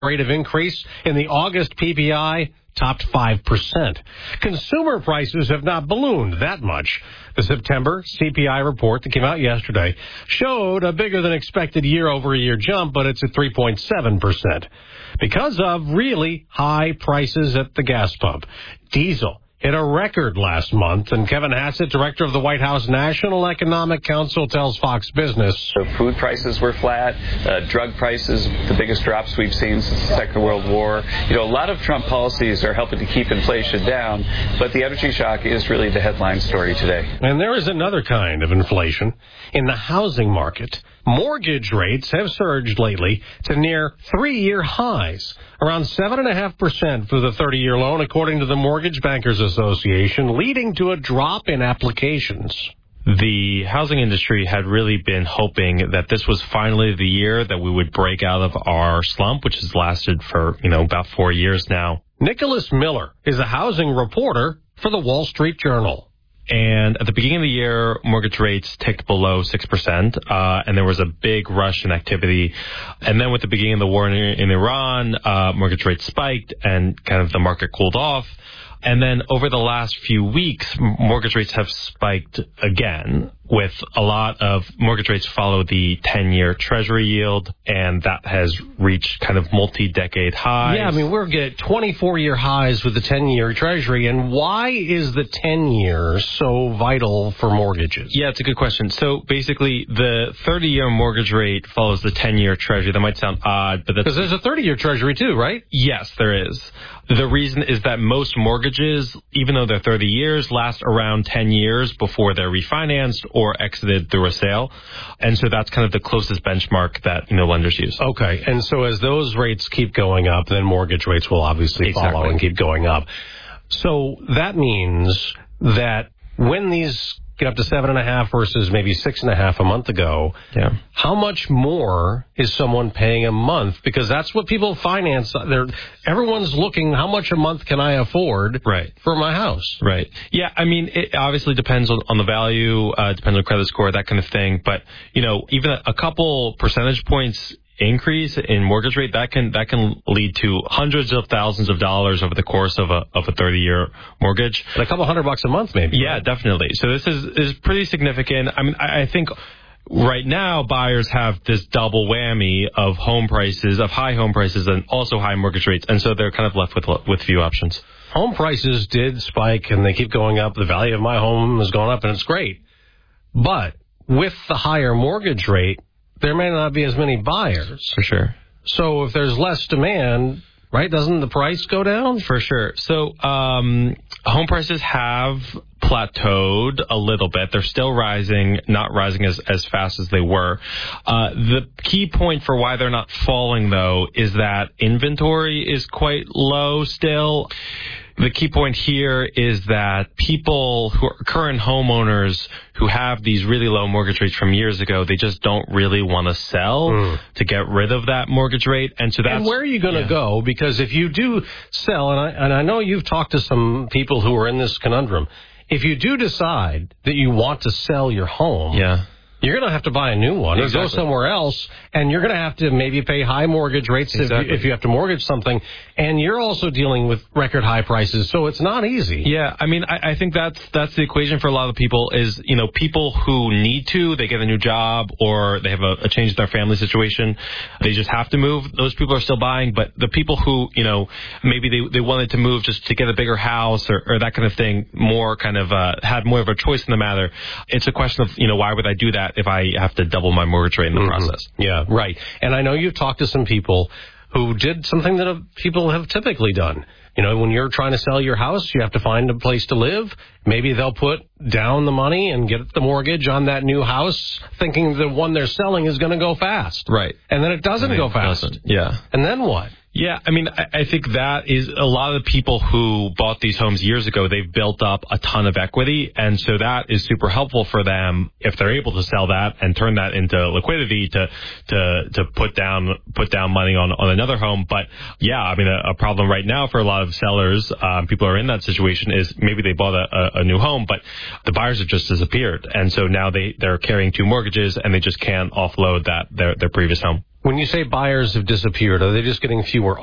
rate of increase in the August PPI topped 5%. Consumer prices have not ballooned that much. The September CPI report that came out yesterday showed a bigger than expected year-over-year jump, but it's at 3.7% because of really high prices at the gas pump. Diesel hit a record last month, and Kevin Hassett, director of the White House National Economic Council, tells Fox Business. So food prices were flat, drug prices, the biggest drops we've seen since the Second World War. A lot of Trump policies are helping to keep inflation down, but the energy shock is really the headline story today. And there is another kind of inflation in the housing market. Mortgage rates have surged lately to near 3-year highs, around 7.5% for the 30-year loan, according to the Mortgage Bankers Association, leading to a drop in applications. The housing industry had really been hoping that this was finally the year that we would break out of our slump, which has lasted for, about 4 years now. Nicholas Miller is a housing reporter for the Wall Street Journal. And at the beginning of the year, mortgage rates ticked below 6%, and there was a big rush in activity. And then with the beginning of the war in Iran, mortgage rates spiked and kind of the market cooled off. And then over the last few weeks, mortgage rates have spiked again, with a lot of mortgage rates follow the 10-year Treasury yield, and that has reached kind of multi-decade highs. Yeah, we're getting 24-year highs with the 10-year Treasury, and why is the 10-year so vital for mortgages? Yeah, it's a good question. So basically, the 30-year mortgage rate follows the 10-year Treasury. That might sound odd, but that's... Because there's a 30-year Treasury too, right? Yes, there is. The reason is that most mortgages, even though they're 30 years, last around 10 years before they're refinanced or exited through a sale. And so that's kind of the closest benchmark that, lenders use. Okay. And so as those rates keep going up, then mortgage rates will obviously follow and keep going up. So that means that when these get up to 7.5 versus maybe 6.5 a month ago, how much more is someone paying a month? Because that's what people finance. Everyone's looking, how much a month can I afford for my house? Right. Yeah, it obviously depends on the value, depends on credit score, that kind of thing. But, even a couple percentage points increase in mortgage rate, that can lead to hundreds of thousands of dollars over the course of a 30-year mortgage. A couple $100 a month, maybe. Yeah, definitely. So this is pretty significant. I think right now buyers have this double whammy of high home prices and also high mortgage rates, and so they're kind of left with few options. Home prices did spike and they keep going up. The value of my home has gone up, and it's great. But with the higher mortgage rate, there may not be as many buyers. For sure. So if there's less demand, doesn't the price go down? For sure. So home prices have plateaued a little bit. They're still rising, not rising as fast as they were. The key point for why they're not falling, though, is that inventory is quite low still. The key point here is that people who are current homeowners who have these really low mortgage rates from years ago, they just don't really want to sell to get rid of that mortgage rate. And so where are you going to go? Because if you do sell, and I know you've talked to some people who are in this conundrum, if you do decide that you want to sell your home, you're going to have to buy a new one or go somewhere else, and you're going to have to maybe pay high mortgage rates if you have to mortgage something, and you're also dealing with record high prices, so it's not easy. Yeah, I think that's the equation for a lot of people is, people who need to, they get a new job or they have a change in their family situation, they just have to move. Those people are still buying, but the people who, maybe they wanted to move just to get a bigger house or that kind of thing, more kind of had more of a choice in the matter. It's a question of, why would I do that if I have to double my mortgage rate in the process? Yeah, right. And I know you've talked to some people who did something that people have typically done. When you're trying to sell your house, you have to find a place to live. Maybe they'll put down the money and get the mortgage on that new house, thinking the one they're selling is going to go fast. Right. And then it doesn't go fast. Yeah. And then what? Yeah, I think that is a lot of the people who bought these homes years ago, they've built up a ton of equity. And so that is super helpful for them if they're able to sell that and turn that into liquidity to put down money on another home. But yeah, a problem right now for a lot of sellers, people who are in that situation is maybe they bought a new home, but the buyers have just disappeared. And so now they're carrying two mortgages and they just can't offload their previous home. When you say buyers have disappeared, are they just getting fewer